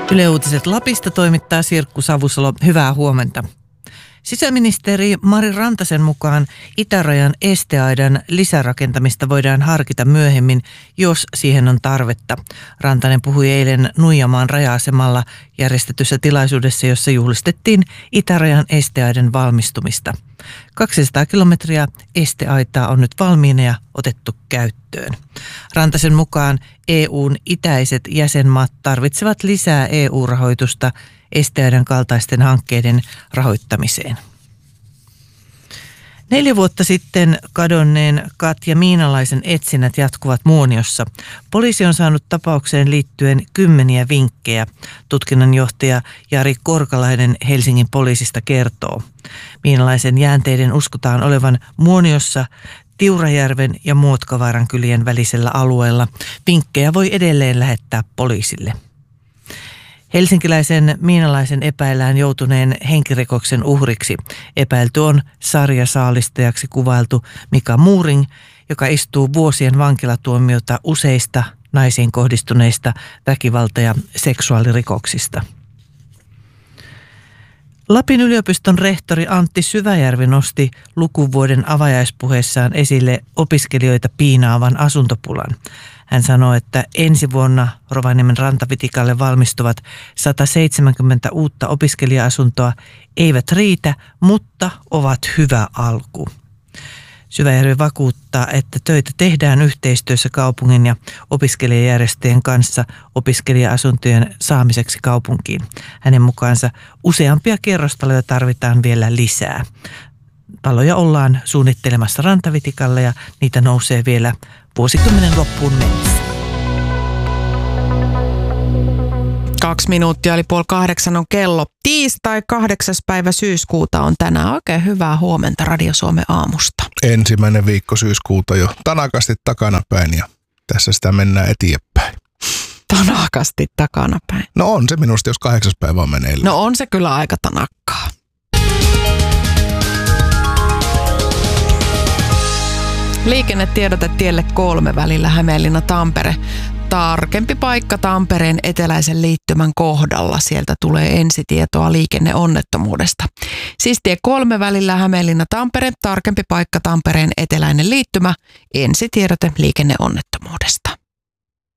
Yle Uutiset Lapista toimittaa Sirkku Savusalo. Hyvää huomenta. Sisäministeri Mari Rantasen mukaan itärajan esteaidan lisärakentamista voidaan harkita myöhemmin, jos siihen on tarvetta. Rantanen puhui eilen Nuijamaan raja-asemalla järjestetyssä tilaisuudessa, jossa juhlistettiin itärajan esteaidan valmistumista. 200 kilometriä esteaitaa on nyt valmiina ja otettu käyttöön. Rantasen mukaan EU:n itäiset jäsenmaat tarvitsevat lisää EU-rahoitusta esteaidan kaltaisten hankkeiden rahoittamiseen. 4 vuotta sitten kadonneen Katja Miinalaisen etsinnät jatkuvat Muoniossa. Poliisi on saanut tapaukseen liittyen 10 vinkkejä. Tutkinnanjohtaja Jari Korkalainen Helsingin poliisista kertoo. Miinalaisen jäänteiden uskotaan olevan Muoniossa Tiurajärven ja Muotkavaaran kylien välisellä alueella. Vinkkejä voi edelleen lähettää poliisille. Helsinkiläisen Miinalaisen epäillään joutuneen henkirikoksen uhriksi. Epäilty on sarjasaalistajaksi kuvailtu Mika Muuring, joka istuu vuosien vankilatuomiota useista naisiin kohdistuneista väkivalta- ja seksuaalirikoksista. Lapin yliopiston rehtori Antti Syväjärvi nosti lukuvuoden avajaispuheessaan esille opiskelijoita piinaavan asuntopulan. Hän sanoi, että ensi vuonna Rovaniemen Rantavitikalle valmistuvat 170 uutta opiskelija-asuntoa eivät riitä, mutta ovat hyvä alku. Syväjärvi vakuuttaa, että töitä tehdään yhteistyössä kaupungin ja opiskelijajärjestöjen kanssa opiskelija-asuntojen saamiseksi kaupunkiin. Hänen mukaansa useampia kerrostaloja tarvitaan vielä lisää. Taloja ollaan suunnittelemassa Rantavitikalle ja niitä nousee vielä vuosikymmenen loppuun mennessä. 2 minuuttia eli 7:30 on kello. Tiistai 8. päivä syyskuuta on tänään. Oikein hyvää huomenta Radio Suomen aamusta. Ensimmäinen viikko syyskuuta jo tanakasti takanapäin ja tässä sitä mennään eteenpäin. Tanakasti takanapäin. No on se minusta, jos 8. päivä on meneillään. No on se kyllä aika tanakkaa. Liikennetiedote tielle 3 välillä Hämeenlinna-Tampere. Tarkempi paikka Tampereen eteläisen liittymän kohdalla. Sieltä tulee ensitietoa liikenneonnettomuudesta. Siis tie 3 välillä Hämeenlinna-Tampere. Tarkempi paikka Tampereen eteläinen liittymä. Ensitiedote liikenneonnettomuudesta.